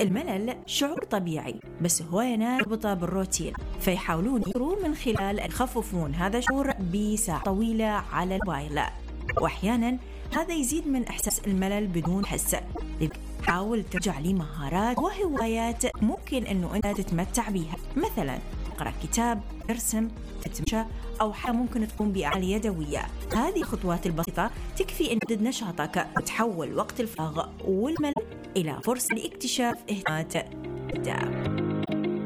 الملل شعور طبيعي، بس هو يربطه بالروتين، فيحاولون من خلال يخففون هذا الشعور بساعة طويلة على الموبايل، وأحيانا هذا يزيد من إحساس الملل بدون حس. حاول ترجع لمهارات وهوايات ممكن أنه أنت تتمتع بيها، مثلا تقرأ كتاب، ترسم، تتمشى، أو حتى ممكن تقوم بأعمال يدوية. هذه الخطوات البسيطة تكفي أن تزيد نشاطك وتحول وقت الفراغ والملل إلى فرصة لاكتشاف اهتمامات.